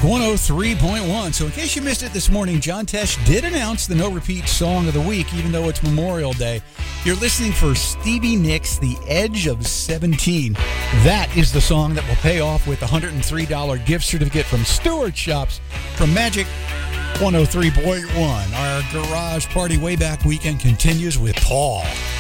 103.1. So in case you missed it this morning, John Tesh did announce the No Repeat Song of the Week, even though it's Memorial Day. You're listening for Stevie Nicks, The Edge of 17. That is the song that will pay off with a $103 gift certificate from Stewart Shops from Magic 103.1. Our garage party way back weekend continues with Paul.